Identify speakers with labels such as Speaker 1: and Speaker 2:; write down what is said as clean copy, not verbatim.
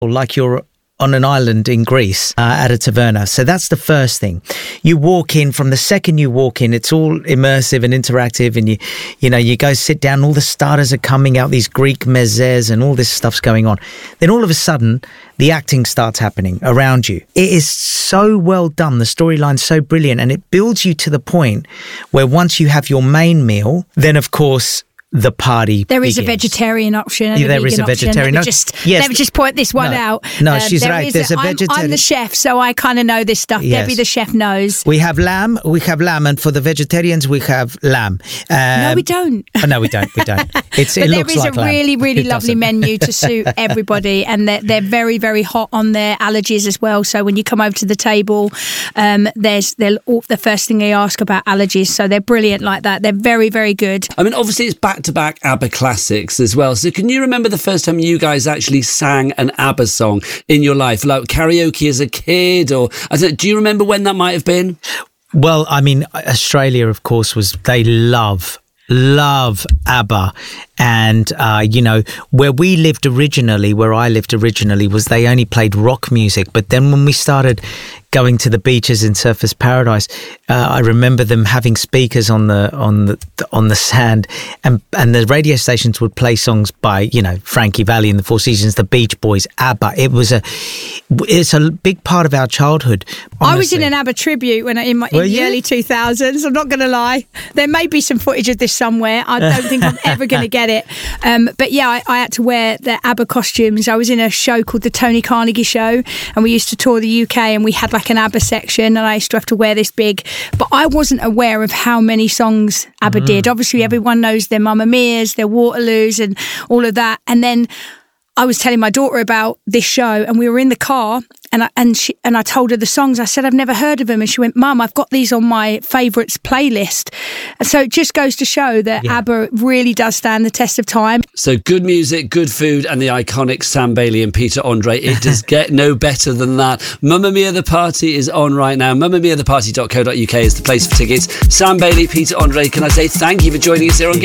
Speaker 1: like you're on an island in Greece at a taverna. So that's the first thing. You walk in, from the second you walk in, it's all immersive and interactive, and you go sit down, all the starters are coming out, these Greek mezes and all this stuff's going on. Then all of a sudden, the acting starts happening around you. It is so well done. The storyline's so brilliant, and it builds you to the point where once you have your main meal, then of course the party
Speaker 2: There is
Speaker 1: begins.
Speaker 2: a vegetarian option and
Speaker 1: there is a vegetarian
Speaker 2: option.
Speaker 1: yes.
Speaker 2: Let me just point this one out.
Speaker 1: No, she's right. There's a vegetarian.
Speaker 2: I'm the chef, so I kind of know this stuff.
Speaker 1: Yes.
Speaker 2: Debbie, the chef, knows.
Speaker 1: We have lamb, and for the vegetarians, we have lamb.
Speaker 2: No, we don't.
Speaker 1: Oh, no, we don't. It
Speaker 2: But
Speaker 1: looks
Speaker 2: there is
Speaker 1: like
Speaker 2: a really,
Speaker 1: lamb.
Speaker 2: really
Speaker 1: It
Speaker 2: lovely
Speaker 1: doesn't.
Speaker 2: menu to suit everybody, and they're very, very hot on their allergies as well. So when you come over to the table, the first thing they ask about allergies. So they're brilliant like that. They're very, very good.
Speaker 3: I mean, obviously it's back-to-back ABBA classics as well. So can you remember the first time you guys actually sang an ABBA song in your life, like karaoke as a kid, or do you remember when that might have been?
Speaker 1: Well, I mean, Australia, of course, they love ABBA. And, where I lived originally was they only played rock music. But then when we started going to the beaches in Surfers Paradise, I remember them having speakers on the sand, and the radio stations would play songs by, Frankie Valli and the Four Seasons, the Beach Boys, ABBA. It's a big part of our childhood. Honestly.
Speaker 2: I was in an ABBA tribute in the early 2000s. I'm not going to lie. There may be some footage of this somewhere. I don't think I'm ever going to get it. But yeah, I had to wear the ABBA costumes. I was in a show called the Tony Carnegie Show, and we used to tour the UK, and we had like an ABBA section, and I used to have to wear this big. But I wasn't aware of how many songs ABBA did. Obviously, everyone knows their Mamma Mia's, their Waterloos, and all of that. And then I was telling my daughter about this show, and we were in the car, and I told her the songs. I said, I've never heard of them. And she went, Mum, I've got these on my favourites playlist. And so it just goes to show that ABBA really does stand the test of time.
Speaker 3: So good music, good food, and the iconic Sam Bailey and Peter Andre. It does get no better than that. Mamma Mia the Party is on right now. MammaMiaTheParty.co.uk is the place for tickets. Sam Bailey, Peter Andre, can I say thank you for joining us here on